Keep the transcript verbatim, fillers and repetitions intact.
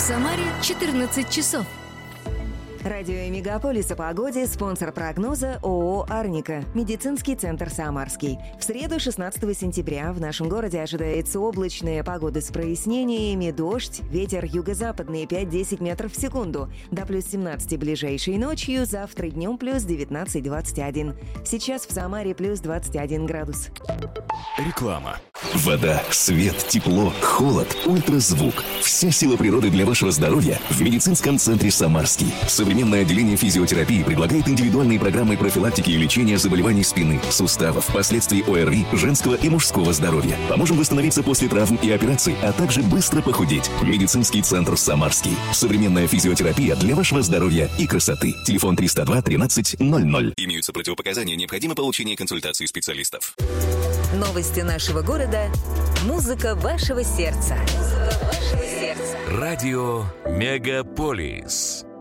Самаре четырнадцать часов. Радио Мегаполис о погоде, спонсор прогноза ООО «Арника», медицинский центр Самарский. В среду, шестнадцатого сентября, в нашем городе ожидается облачная погода с прояснениями, дождь, ветер юго-западный пять-десять метров в секунду, до плюс семнадцать ближайшей ночью, завтра днем плюс девятнадцать двадцать один. Сейчас в Самаре плюс двадцать один градус. Реклама. Вода, свет, тепло, холод, ультразвук. Вся сила природы для вашего здоровья в медицинском центре Самарский. Современное отделение физиотерапии предлагает индивидуальные программы профилактики и лечения заболеваний спины, суставов, последствий ОРВИ, женского и мужского здоровья. Поможем восстановиться после травм и операций, а также быстро похудеть. Медицинский центр Самарский. Современная физиотерапия для вашего здоровья и красоты. Телефон триста два тринадцать ноль ноль. Имеются противопоказания, необходимо получение консультации специалистов. Новости нашего города. Музыка вашего сердца. Музыка вашего сердца. Радио Мегаполис.